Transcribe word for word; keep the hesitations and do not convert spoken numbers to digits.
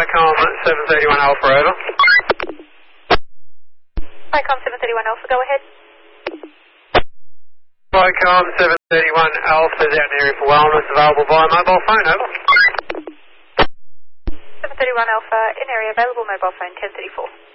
Flycom seven thirty-one Alpha, over. Flycom seven thirty-one Alpha, go ahead. Flycom seven thirty-one Alpha is out in the area for wellness, available via mobile phone, over. seven thirty-one Alpha, in area available, mobile phone ten thirty-four.